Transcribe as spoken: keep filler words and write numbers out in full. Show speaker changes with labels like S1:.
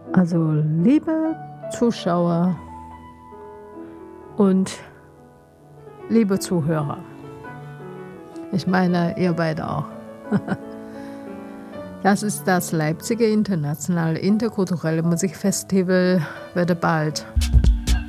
S1: Also, liebe Zuschauer und liebe Zuhörer, ich meine, ihr beide auch. Das ist das Leipziger Internationale Interkulturelle Musikfestival, wird bald